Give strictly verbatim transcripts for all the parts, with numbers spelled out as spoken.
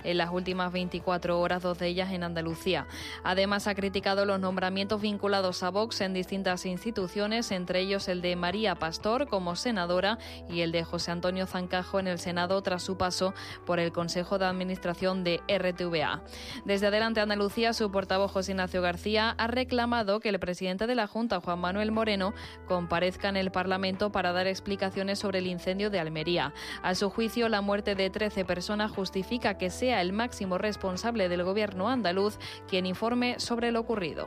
en las últimas veinticuatro horas, dos de ellas en Andalucía. Además, ha criticado los nombramientos vinculados a Vox en distintas instituciones, entre ellos el de María Pastor como senadora y el de José Antonio Zancajo en el Senado tras su paso por el Consejo de Administración de R T V A. Desde Adelante Andalucía, su portavoz José Ignacio García ha reclamado que el presidente de la Junta, Juan Manuel Moreno, comparezca en el Parlamento para dar explicaciones sobre el incendio de Almería. A su juicio, la muerte de trece personas justifica que sea el máximo responsable del gobierno andaluz quien informe sobre lo ocurrido.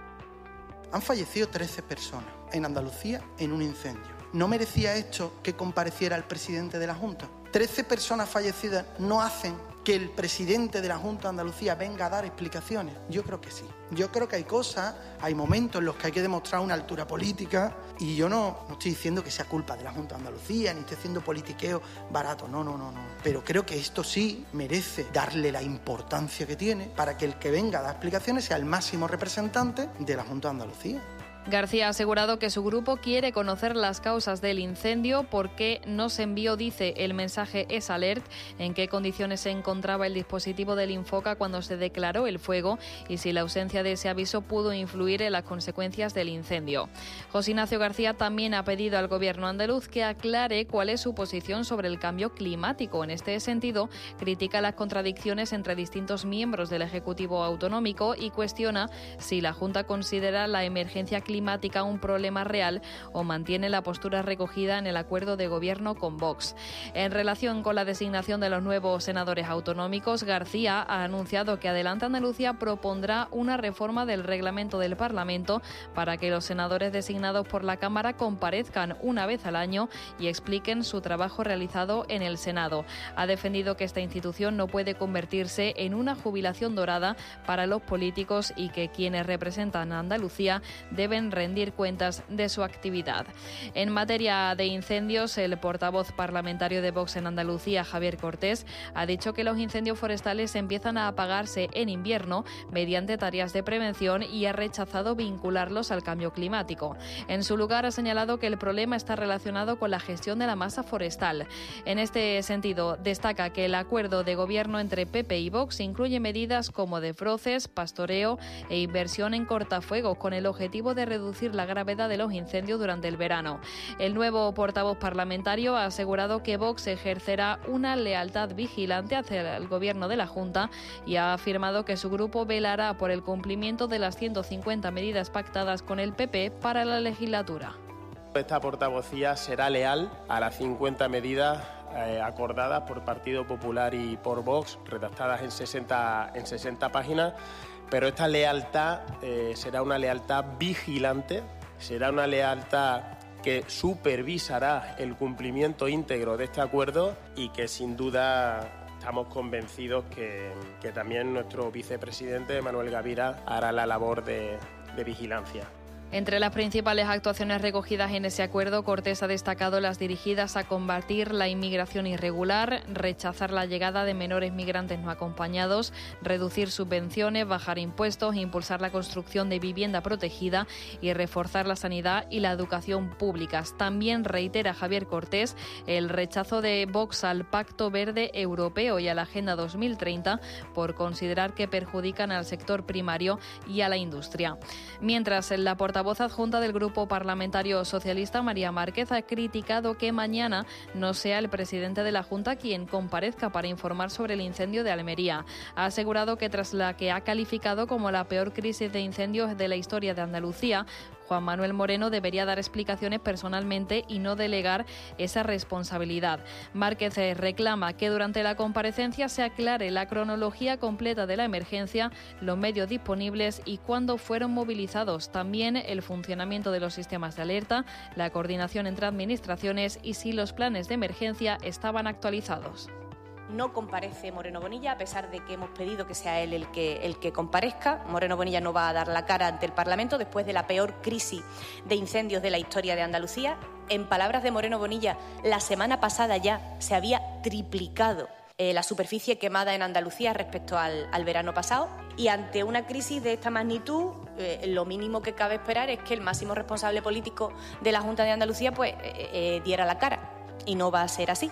Han fallecido trece personas en Andalucía en un incendio. ¿No merecía esto que compareciera el presidente de la Junta? trece personas fallecidas no hacen que el presidente de la Junta de Andalucía venga a dar explicaciones. Yo creo que sí. Yo creo que hay cosas, hay momentos en los que hay que demostrar una altura política y yo no, no estoy diciendo que sea culpa de la Junta de Andalucía ni estoy haciendo politiqueo barato, no, no, no, no. Pero creo que esto sí merece darle la importancia que tiene para que el que venga a dar explicaciones sea el máximo representante de la Junta de Andalucía. García ha asegurado que su grupo quiere conocer las causas del incendio, por qué no se envió, dice, el mensaje Es Alert, en qué condiciones se encontraba el dispositivo del Infoca cuando se declaró el fuego y si la ausencia de ese aviso pudo influir en las consecuencias del incendio. José Ignacio García también ha pedido al gobierno andaluz que aclare cuál es su posición sobre el cambio climático. En este sentido, critica las contradicciones entre distintos miembros del Ejecutivo autonómico y cuestiona si la Junta considera la emergencia climática climática un problema real o mantiene la postura recogida en el acuerdo de gobierno con Vox. En relación con la designación de los nuevos senadores autonómicos, García ha anunciado que Adelante Andalucía propondrá una reforma del reglamento del Parlamento para que los senadores designados por la Cámara comparezcan una vez al año y expliquen su trabajo realizado en el Senado. Ha defendido que esta institución no puede convertirse en una jubilación dorada para los políticos y que quienes representan a Andalucía deben rendir cuentas de su actividad. En materia de incendios, el portavoz parlamentario de Vox en Andalucía, Javier Cortés, ha dicho que los incendios forestales empiezan a apagarse en invierno mediante tareas de prevención y ha rechazado vincularlos al cambio climático. En su lugar, ha señalado que el problema está relacionado con la gestión de la masa forestal. En este sentido, destaca que el acuerdo de gobierno entre P P y Vox incluye medidas como desbroces, pastoreo e inversión en cortafuegos con el objetivo de reducir la gravedad de los incendios durante el verano. El nuevo portavoz parlamentario ha asegurado que Vox ejercerá una lealtad vigilante hacia el gobierno de la Junta y ha afirmado que su grupo velará por el cumplimiento de las ciento cincuenta medidas pactadas con el P P para la legislatura. Esta portavocía será leal a las cincuenta medidas eh, acordadas por Partido Popular y por Vox, redactadas en sesenta, en sesenta páginas. Pero esta lealtad eh, será una lealtad vigilante, será una lealtad que supervisará el cumplimiento íntegro de este acuerdo y que sin duda estamos convencidos que, que también nuestro vicepresidente Manuel Gavira hará la labor de, de vigilancia. Entre las principales actuaciones recogidas en ese acuerdo, Cortés ha destacado las dirigidas a combatir la inmigración irregular, rechazar la llegada de menores migrantes no acompañados, reducir subvenciones, bajar impuestos, impulsar la construcción de vivienda protegida y reforzar la sanidad y la educación públicas. También reitera Javier Cortés el rechazo de Vox al Pacto Verde Europeo y a la Agenda dos mil treinta por considerar que perjudican al sector primario y a la industria. Mientras, en la portavoz portavoz adjunta del Grupo Parlamentario Socialista, María Márquez, ha criticado que mañana no sea el presidente de la Junta quien comparezca para informar sobre el incendio de Almería. Ha asegurado que tras la que ha calificado como la peor crisis de incendios de la historia de Andalucía, Juan Manuel Moreno debería dar explicaciones personalmente y no delegar esa responsabilidad. Márquez reclama que durante la comparecencia se aclare la cronología completa de la emergencia, los medios disponibles y cuándo fueron movilizados. También el funcionamiento de los sistemas de alerta, la coordinación entre administraciones y si los planes de emergencia estaban actualizados. No comparece Moreno Bonilla, a pesar de que hemos pedido que sea él el que, el que comparezca. Moreno Bonilla no va a dar la cara ante el Parlamento después de la peor crisis de incendios de la historia de Andalucía. En palabras de Moreno Bonilla, la semana pasada ya se había triplicado eh, la superficie quemada en Andalucía respecto al, al verano pasado. Y ante una crisis de esta magnitud, eh, lo mínimo que cabe esperar es que el máximo responsable político de la Junta de Andalucía pues, eh, eh, diera la cara. Y no va a ser así.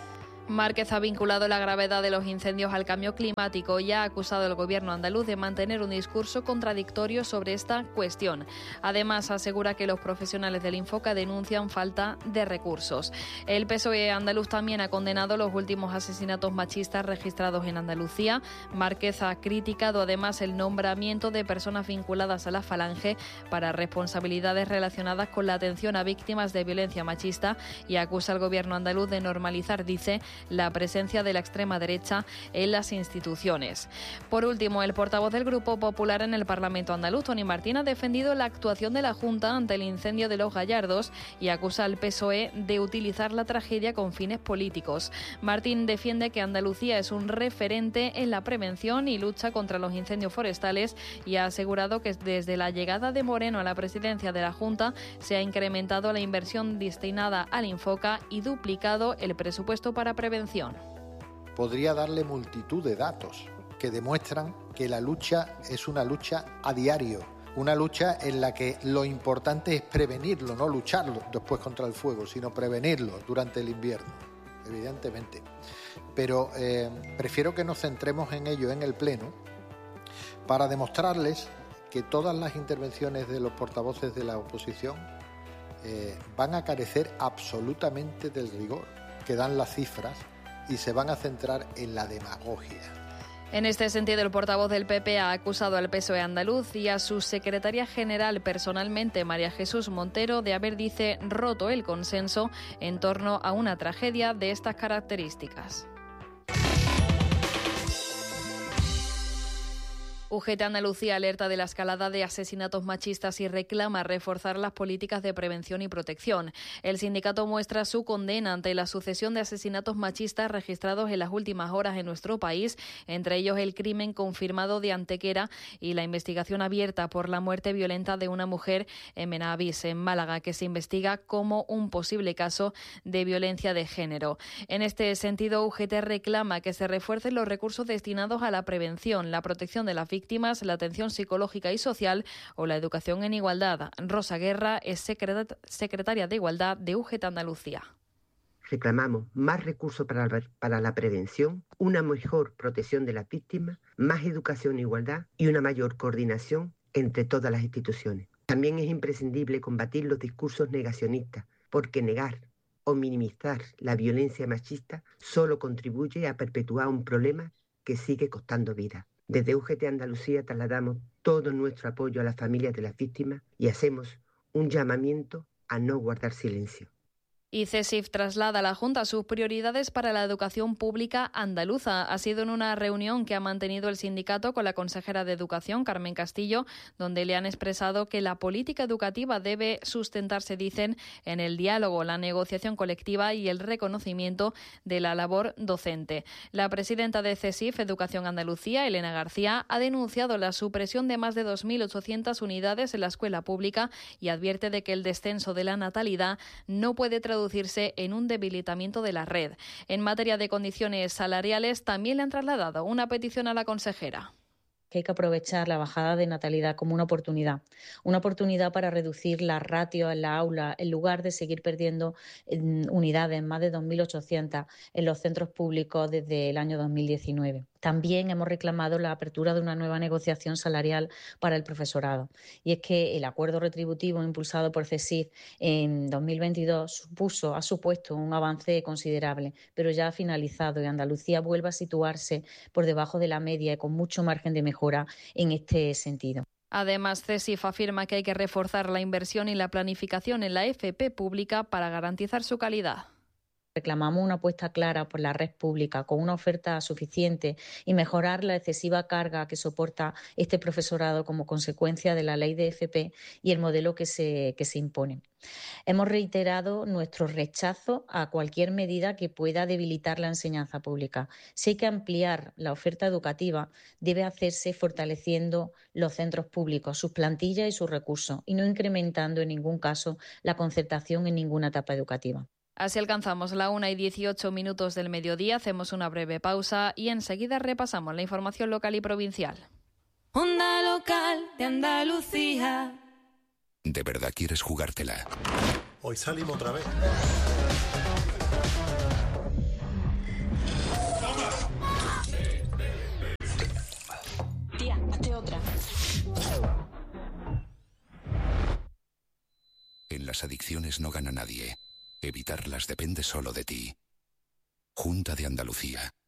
Márquez ha vinculado la gravedad de los incendios al cambio climático y ha acusado al gobierno andaluz de mantener un discurso contradictorio sobre esta cuestión. Además, asegura que los profesionales del Infoca denuncian falta de recursos. El P S O E andaluz también ha condenado los últimos asesinatos machistas registrados en Andalucía. Márquez ha criticado además el nombramiento de personas vinculadas a la Falange para responsabilidades relacionadas con la atención a víctimas de violencia machista y acusa al gobierno andaluz de normalizar, dice, la presencia de la extrema derecha en las instituciones. Por último, el portavoz del Grupo Popular en el Parlamento andaluz, Toni Martín, ha defendido la actuación de la Junta ante el incendio de Los Gallardos y acusa al P S O E de utilizar la tragedia con fines políticos. Martín defiende que Andalucía es un referente en la prevención y lucha contra los incendios forestales y ha asegurado que desde la llegada de Moreno a la presidencia de la Junta se ha incrementado la inversión destinada al Infoca y duplicado el presupuesto para prevención. Podría darle multitud de datos que demuestran que la lucha es una lucha a diario, una lucha en la que lo importante es prevenirlo, no lucharlo después contra el fuego, sino prevenirlo durante el invierno, evidentemente. Pero eh, prefiero que nos centremos en ello en el Pleno para demostrarles que todas las intervenciones de los portavoces de la oposición eh, van a carecer absolutamente del rigor que dan las cifras y se van a centrar en la demagogia. En este sentido, el portavoz del P P ha acusado al P S O E andaluz y a su secretaria general personalmente, María Jesús Montero, de haber, dice, roto el consenso en torno a una tragedia de estas características. U G T Andalucía alerta de la escalada de asesinatos machistas y reclama reforzar las políticas de prevención y protección. El sindicato muestra su condena ante la sucesión de asesinatos machistas registrados en las últimas horas en nuestro país, entre ellos el crimen confirmado de Antequera y la investigación abierta por la muerte violenta de una mujer en Benavís, en Málaga, que se investiga como un posible caso de violencia de género. En este sentido, U G T reclama que se refuercen los recursos destinados a la prevención, la protección de las víctimas, la atención psicológica y social o la educación en igualdad. Rosa Guerra es secretaria de Igualdad de U G T Andalucía. Reclamamos más recursos para la, para la prevención, una mejor protección de las víctimas, más educación e igualdad y una mayor coordinación entre todas las instituciones. También es imprescindible combatir los discursos negacionistas, porque negar o minimizar la violencia machista solo contribuye a perpetuar un problema que sigue costando vidas. Desde U G T Andalucía trasladamos todo nuestro apoyo a las familias de las víctimas y hacemos un llamamiento a no guardar silencio. Y CESIF traslada a la Junta sus prioridades para la educación pública andaluza. Ha sido en una reunión que ha mantenido el sindicato con la consejera de Educación, Carmen Castillo, donde le han expresado que la política educativa debe sustentarse, dicen, en el diálogo, la negociación colectiva y el reconocimiento de la labor docente. La presidenta de CESIF, Educación Andalucía, Elena García, ha denunciado la supresión de más de dos mil ochocientas unidades en la escuela pública y advierte de que el descenso de la natalidad no puede traducirse en un debilitamiento de la red. En materia de condiciones salariales, también le han trasladado una petición a la consejera. Que hay que aprovechar la bajada de natalidad como una oportunidad, una oportunidad para reducir la ratio en la aula en lugar de seguir perdiendo unidades, más de dos mil ochocientas en los centros públicos desde el año dos mil diecinueve. También hemos reclamado la apertura de una nueva negociación salarial para el profesorado. Y es que el acuerdo retributivo impulsado por CESIF en dos mil veintidós supuso, ha supuesto un avance considerable, pero ya ha finalizado y Andalucía vuelve a situarse por debajo de la media y con mucho margen de mejora en este sentido. Además, CESIF afirma que hay que reforzar la inversión y la planificación en la F P pública para garantizar su calidad. Reclamamos una apuesta clara por la red pública con una oferta suficiente y mejorar la excesiva carga que soporta este profesorado como consecuencia de la ley de F P y el modelo que se, que se impone. Hemos reiterado nuestro rechazo a cualquier medida que pueda debilitar la enseñanza pública. Si hay que ampliar la oferta educativa, debe hacerse fortaleciendo los centros públicos, sus plantillas y sus recursos, y no incrementando en ningún caso la concertación en ninguna etapa educativa. Así alcanzamos la una y dieciocho minutos del mediodía, hacemos una breve pausa y enseguida repasamos la información local y provincial. Onda Local de Andalucía. ¿De verdad quieres jugártela? Hoy salimos otra vez. En las adicciones no gana nadie. Evitarlas depende solo de ti. Junta de Andalucía.